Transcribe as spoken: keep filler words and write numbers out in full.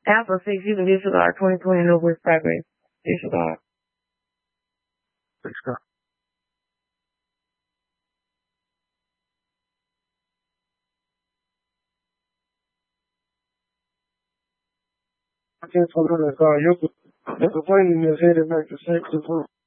Alpha six, you can disregard twenty twenty Northwest Progress. Disregard. Disregard. I can't talk on that car. You're the plane in your head and make the same